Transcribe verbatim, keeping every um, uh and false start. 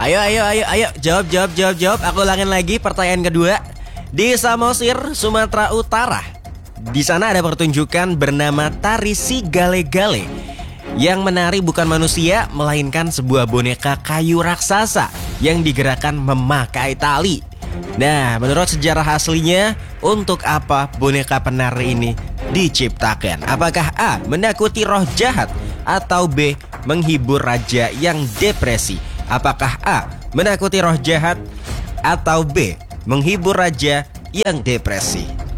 Ayo, ayo, ayo, ayo, jawab, jawab, jawab, jawab. Aku ulangin lagi pertanyaan kedua. Di Samosir, Sumatera Utara, di sana ada pertunjukan bernama tari si gale-gale. Yang menari bukan manusia, melainkan sebuah boneka kayu raksasa yang digerakkan memakai tali. Nah, menurut sejarah aslinya, untuk apa boneka penari ini diciptakan? Apakah A. menakuti roh jahat, atau B. menghibur raja yang depresi? Apakah A. menakuti roh jahat, atau B. menghibur raja yang depresi?